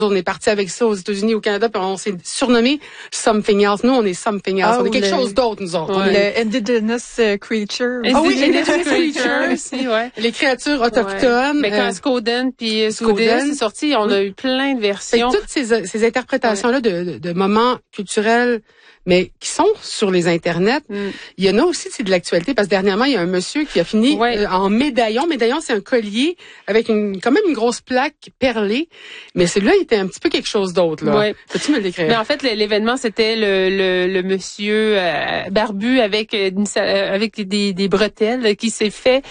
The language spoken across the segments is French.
On est parti avec ça aux États-Unis, au Canada, puis on s'est surnommé Something Else. Nous, on est Something Else. On est quelque chose d'autre, nous autres. Le Indigenous Creature. Indigenous Creature aussi, ouais. Les créatures autochtones. Mais quand Skoden puis Skouden c'est sorti, on a eu plein de versions. Toutes ces interprétations-là de moments culturels, mais qui sont sur les internets. Il y en a aussi, c'est de l'actualité, parce que dernièrement, il y a un monsieur qui a fini en médaillon. Médaillon, c'est un collier avec quand même une grosse plaque perlée, mais celui-là, il était un petit peu quelque chose d'autre, là. Ouais. Peux-tu me le décrire? Mais en fait, l'événement, c'était le monsieur barbu avec des bretelles qui s'est fait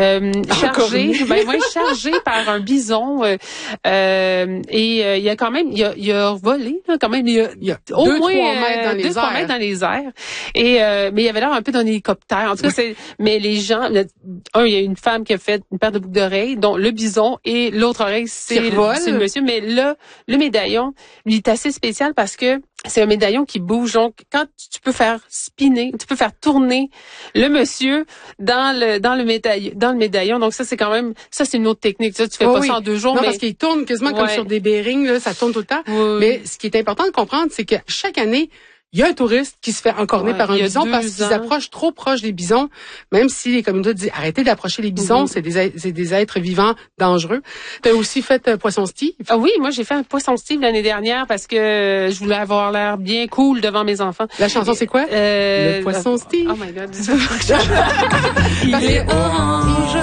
chargé par un bison et il y a quand même il a volé là, quand même il y a au moins 2-3 mètres dans les airs et mais il avait l'air un peu d'un hélicoptère. En tout cas, mais les gens, il y a une femme qui a fait une paire de boucles d'oreilles, dont le bison, et l'autre oreille c'est le monsieur. Mais là, le médaillon, lui, est assez spécial parce que c'est un médaillon qui bouge. Donc, quand tu peux faire spinner, tu peux faire tourner le monsieur dans le médaillon. Donc, ça, c'est quand même, c'est une autre technique. Ça, tu fais pas ça en 2 jours. Non, parce qu'il tourne quasiment comme sur des bearings, là, ça tourne tout le temps. Mais ce qui est important de comprendre, c'est que chaque année, il y a un touriste qui se fait encorner par un bison parce qu'ils approchent trop proche des bisons, même si les communautés disent arrêtez d'approcher les bisons, c'est des êtres vivants dangereux. Tu as aussi fait Poisson Steve? Ah oui, moi j'ai fait un Poisson Steve l'année dernière parce que je voulais avoir l'air bien cool devant mes enfants. La chanson c'est quoi? Le Poisson Steve. Oh my God. Il est orange.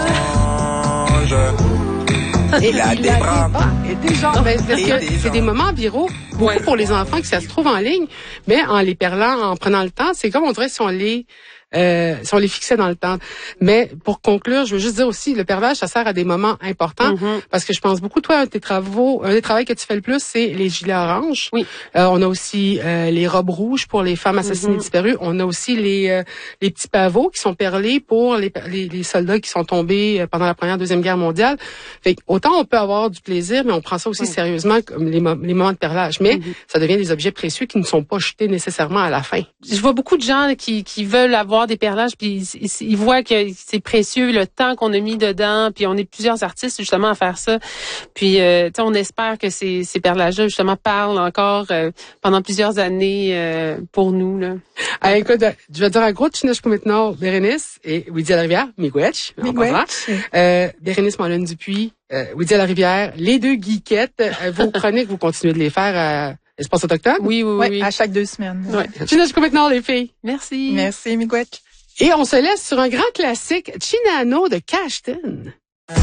Il a des bras et des jambes. Parce que c'est des moments viraux, beaucoup pour les enfants, que ça se trouve en ligne, mais en les perlant, en prenant le temps, c'est comme on dirait si on les fixait dans le temps. Mais pour conclure, je veux juste dire aussi, le perlage, ça sert à des moments importants, parce que je pense beaucoup, toi, un des travaux que tu fais le plus, c'est les gilets oranges. Oui. On a aussi les robes rouges pour les femmes assassinées disparues. On a aussi les petits pavots qui sont perlés pour les soldats qui sont tombés pendant la Première, Deuxième Guerre mondiale. Fait que, autant on peut avoir du plaisir, mais on prend ça aussi sérieusement comme les moments de perlage. Mais ça devient des objets précieux qui ne sont pas jetés nécessairement à la fin. Je vois beaucoup de gens qui veulent avoir des perlages, puis ils voient que c'est précieux le temps qu'on a mis dedans, puis on est plusieurs artistes justement à faire ça. Puis on espère que ces perlages-là justement parlent encore pendant plusieurs années pour nous là. Écoute, je vais dire un gros tchinachkumitno Bérénice et Widia Larivière, Miigwech. Bérénice Mollin Dupuis, Widia Larivière, les deux geekettes. Vos chroniques, vous continuez de les faire à Espace Autochtone? Oui. À chaque 2 semaines. Tchinachkumitno, les filles. Merci. Merci, Miigwech. Et on se laisse sur un grand classique, Chinano de Cashton.